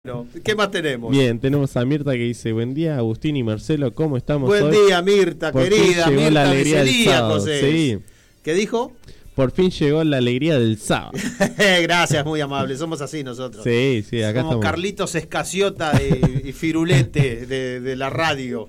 ¿Qué más tenemos? Bien, tenemos a Mirta que dice: buen día, Agustín y Marcelo, ¿cómo estamos hoy? Buen día, Mirta, Por querida. fin llegó Mirta la alegría de del sábado. Celíacos. Sí. ¿Qué dijo? Por fin llegó la alegría del sábado. Gracias, muy amable. Somos así nosotros. Sí, acá como estamos. Carlitos Escaciota y Firulete de la radio.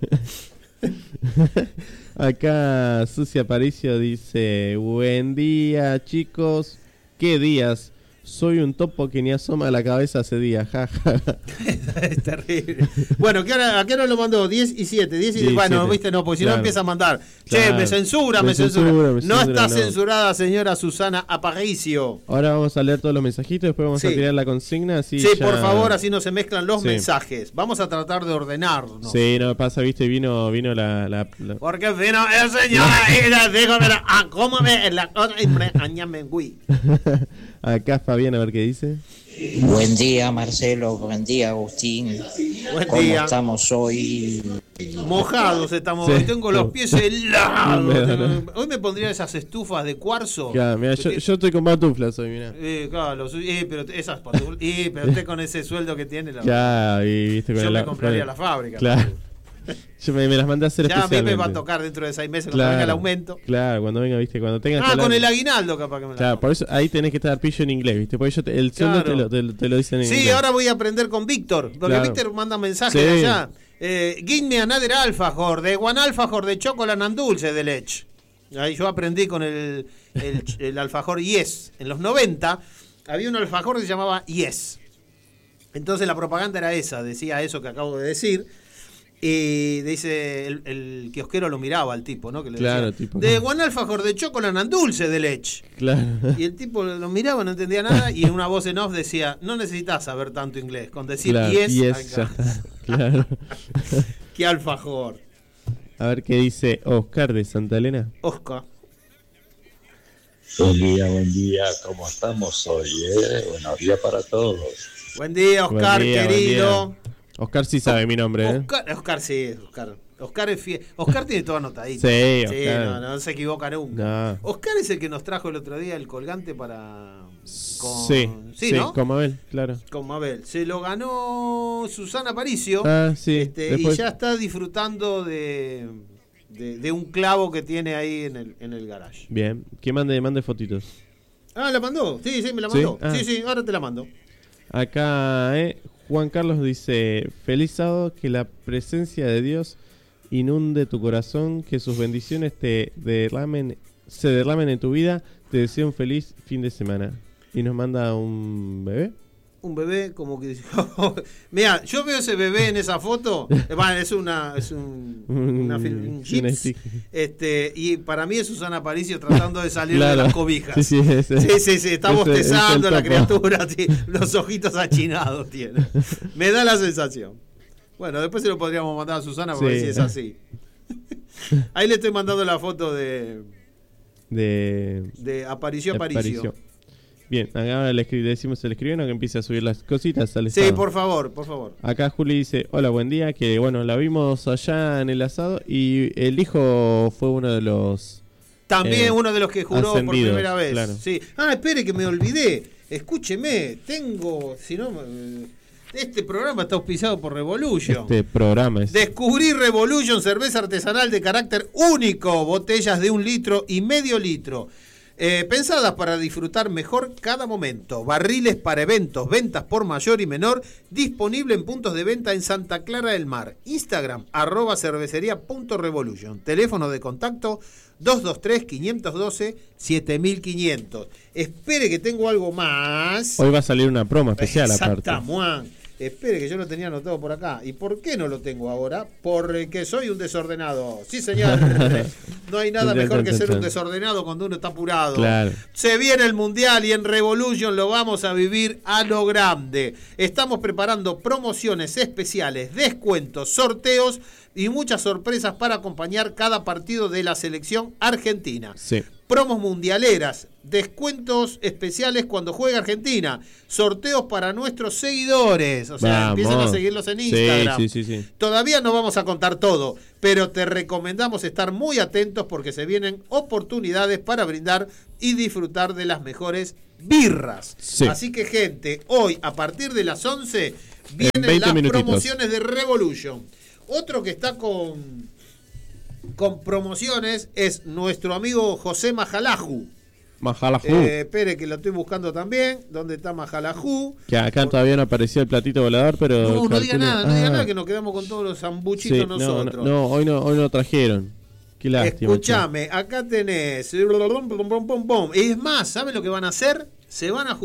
Acá Sucia Aparicio dice: buen día, chicos. ¿Qué días? Soy un topo que ni asoma la cabeza hace días, jaja. Es terrible. Bueno, ¿a qué hora lo mandó? 10 y 7. 10 y 7. Bueno, viste, no, porque si no empieza a mandar. Che, me censura. No está censurada, señora Susana Aparicio. Ahora vamos a leer todos los mensajitos, después vamos a tirar la consigna. Así sí, ya... por favor, así no se mezclan los mensajes. Vamos a tratar de ordenarnos. Sí, no pasa, viste, vino la... Porque vino el señor y dígame, acómame en la cosa y añame, güey. Acá Fabián, a ver qué dice. Buen día, Marcelo. Buen día, Agustín. Buen día. ¿Cómo estamos hoy? Mojados estamos. Sí. Tengo los pies helados. Hoy me pondría esas estufas de cuarzo. Claro, mira, yo estoy con pantuflas hoy, mira. Claro, pero esas pantuflas. Pero usted con ese sueldo que tiene. Ya, y viste con yo me compraría la fábrica. Claro. Yo me las mandé a hacer especialmente. Ya a mí me va a tocar dentro de 6 meses cuando venga el aumento. Claro, cuando venga, viste, cuando tengas... con el aguinaldo capaz que me la... Claro, por eso ahí tenés que estar pillo en inglés, viste, porque el sueldo te lo dicen en inglés. Sí, ahora voy a aprender con Víctor, porque Víctor manda mensajes de allá. Give me another alfajor, de one alfajor de chocolate and dulce de leche. Ahí yo aprendí con el alfajor Yes. En los 90 había un alfajor que se llamaba Yes. Entonces la propaganda era esa, decía eso que acabo de decir. Y dice, el kiosquero lo miraba al tipo, ¿no? Que le decía, tipo, de one alfajor de chocolate and dulce de leche. Claro. Y el tipo lo miraba, no entendía nada, y en una voz en off decía, no necesitas saber tanto inglés, con decir yes ya está. Claro. Qué alfajor. A ver qué dice Oscar de Santa Elena. Oscar. Buen día, ¿cómo estamos hoy? Buenos días para todos. Buen día, Oscar, querido. Buen día. Oscar sí sabe mi nombre, Oscar sí, Oscar. Oscar es fiel. Oscar tiene todo anotadito. Sí, Oscar. No se equivoca nunca. No. Oscar es el que nos trajo el otro día el colgante para... Sí, ¿no? Con Mabel, claro. Con Mabel. Se lo ganó Susana Aparicio. Sí. Y ya está disfrutando de un clavo que tiene ahí en el garage. Bien, que mande fotitos. ¿La mandó? Sí, me la mandó. Sí, ahora te la mando. Acá, Juan Carlos dice: feliz sábado, que la presencia de Dios inunde tu corazón, que sus bendiciones se derramen en tu vida. Te deseo un feliz fin de semana. Y nos manda un bebé. Un bebé como que dice, mira, yo veo ese bebé en esa foto, es un chips, y para mí es Susana Aparicio tratando de salir de las cobijas. Sí, está bostezando la criatura, los ojitos achinados tiene. Me da la sensación. Bueno, después se lo podríamos mandar a Susana para ver si es así. Ahí le estoy mandando la foto de Aparicio. Bien, acá le decimos al escribano que empiece a subir las cositas al estado. Sí, por favor. Acá Juli dice: hola, buen día, que bueno, la vimos allá en el asado y el hijo fue uno de los... También uno de los que juró por primera vez. Claro. Sí. Espere que me olvidé. Escúcheme, si no... Este programa está auspiciado por Revolution. Este programa es... Descubrí Revolution, cerveza artesanal de carácter único, botellas de 1 litro y medio litro. Pensadas para disfrutar mejor cada momento. Barriles para eventos, ventas por mayor y menor. Disponible en puntos de venta en Santa Clara del Mar. Instagram, @cervecería.revolution. Teléfono de contacto 223-512-7500. Espere que tengo algo más. Hoy va a salir una promo especial aparte. Espere que yo lo tenía anotado por acá. ¿Y por qué no lo tengo ahora? Porque soy un desordenado. Sí, señor. No hay nada mejor que ser un desordenado cuando uno está apurado. Claro. Se viene el Mundial y en Revolution lo vamos a vivir a lo grande. Estamos preparando promociones especiales, descuentos, sorteos y muchas sorpresas para acompañar cada partido de la selección argentina. Sí. Promos mundialeras, descuentos especiales cuando juega Argentina, sorteos para nuestros seguidores, o sea, empiecen a seguirlos en Instagram. Sí. Todavía no vamos a contar todo, pero te recomendamos estar muy atentos porque se vienen oportunidades para brindar y disfrutar de las mejores birras. Sí. Así que, gente, hoy a partir de las 11 Vienen las minutitos. promociones de Revolution. Otro que está con promociones es nuestro amigo José Majalaju. Majalaju. Espere que lo estoy buscando también. ¿Dónde está Majalaju? Que acá todavía no apareció el platito volador, pero... No diga nada, que nos quedamos con todos los zambuchitos sí, nosotros. No, hoy no trajeron. Qué lástima. Escúchame, acá tenés. Es más, ¿saben lo que van a hacer? Se van a